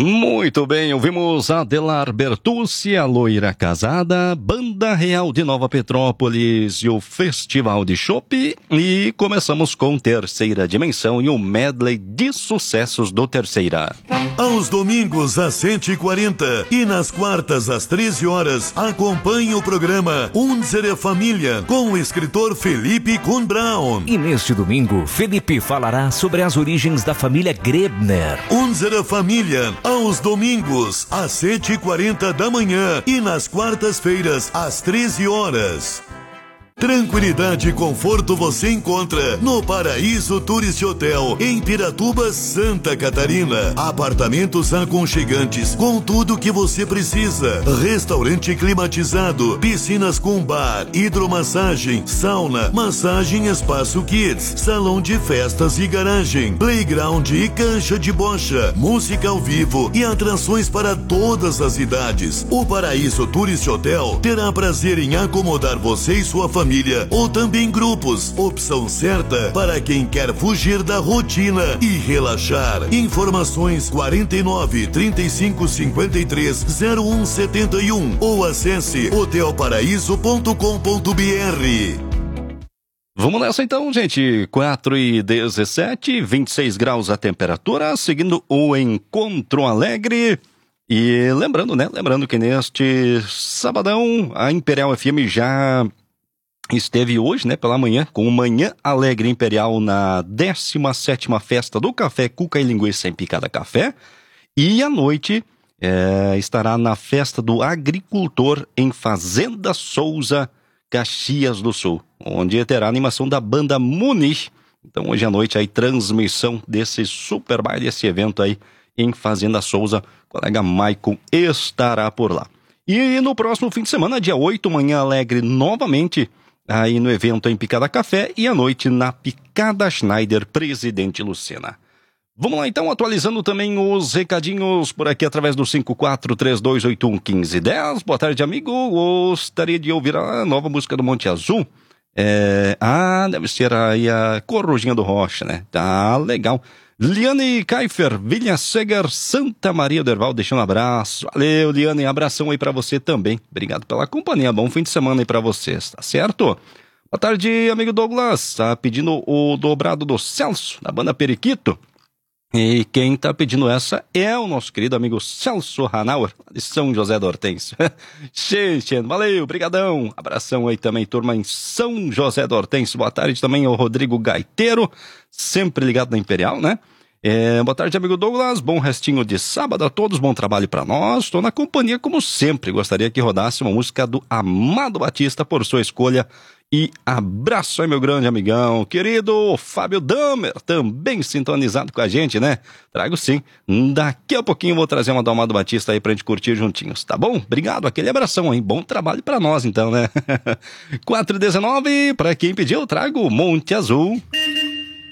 Muito bem, ouvimos Adelar Bertucci, a loira casada, Banda Real de Nova Petrópolis e o Festival de Chopp. E começamos com Terceira Dimensão e o medley de sucessos do Terceira. Aos domingos às 140 e nas quartas às 13 horas, acompanhe o programa Unsere Família com o escritor Felipe Kuhn Braun. E neste domingo, Felipe falará sobre as origens da família Grebner. Unsere Família, aos domingos às 7h40 da manhã e nas quartas-feiras às 13 horas. Tranquilidade e conforto você encontra no Paraíso Tourist Hotel, em Piratuba, Santa Catarina. Apartamentos aconchegantes com tudo que você precisa. Restaurante climatizado, piscinas com bar, hidromassagem, sauna, massagem espaço kids, salão de festas e garagem, playground e cancha de bocha, música ao vivo e atrações para todas as idades. O Paraíso Tourist Hotel terá prazer em acomodar você e sua família ou também grupos, opção certa para quem quer fugir da rotina e relaxar. Informações 49 35 53 01 71 ou acesse hotelparaíso.com.br. Vamos nessa então, gente. 4h17, 26 graus a temperatura, seguindo o Encontro Alegre. E lembrando que neste sabadão a Imperial FM já esteve hoje, pela manhã, com o Manhã Alegre Imperial na 17ª Festa do Café, Cuca e Linguiça em Picada Café. E à noite estará na Festa do Agricultor em Fazenda Souza, Caxias do Sul, onde terá a animação da banda Muniz. Então hoje à noite aí transmissão desse super baile, desse evento aí em Fazenda Souza. O colega Maicon estará por lá. E no próximo fim de semana, dia 8, Manhã Alegre novamente aí no evento em Picada Café e à noite na Picada Schneider, Presidente Lucena. Vamos lá então, atualizando também os recadinhos por aqui através do 5432811510. Boa tarde, amigo. Gostaria de ouvir a nova música do Monte Azul. Deve ser aí a Corujinha do Rocha, né? Tá legal. Liane Kaifer, Vilha Seger, Santa Maria do Herval, deixando um abraço. Valeu, Liane, abração aí pra você também. Obrigado pela companhia, bom fim de semana aí pra vocês, tá certo? Boa tarde, amigo Douglas, tá pedindo o dobrado do Celso, da banda Periquito. E quem tá pedindo essa é o nosso querido amigo Celso Hanauer, de São José do Hortêncio. Valeu, brigadão. Abração aí também, turma, em São José do Hortêncio. Boa tarde também ao Rodrigo Gaiteiro, sempre ligado na Imperial, né? Boa tarde, amigo Douglas, bom restinho de sábado a todos, bom trabalho pra nós. Estou na companhia como sempre, gostaria que rodasse uma música do Amado Batista por sua escolha. E abraço aí, meu grande amigão, querido Fábio Damer, também sintonizado com a gente, né? Trago sim. Daqui a pouquinho eu vou trazer uma do Amado Batista aí pra gente curtir juntinhos, tá bom? Obrigado, aquele abração, hein? Bom trabalho pra nós, então, né? 4h19, pra quem pediu, eu trago Monte Azul.